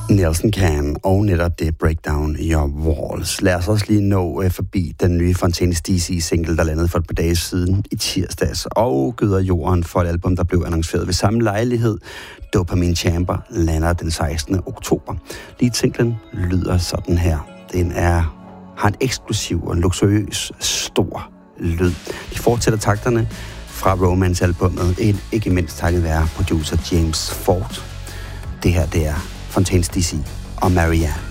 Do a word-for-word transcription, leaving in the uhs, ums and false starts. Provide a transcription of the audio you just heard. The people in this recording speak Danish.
Nelson Can og netop det Breakdown Your Walls. Lad os også lige nå uh, forbi den nye Fontaines D C-single, der landede for et par dage siden i tirsdags, og Gøder Jorden for et album, der blev annonceret ved samme lejlighed. Dopamine Chamber lander den sekstende oktober. Lige singlen lyder sådan her. Den er, har en eksklusiv og en luksuriøs stor lyd. De fortsætter takterne fra Romance-albummet, ikke mindst takket være producer James Ford. Det her, det er Fontaines D C og Marianne.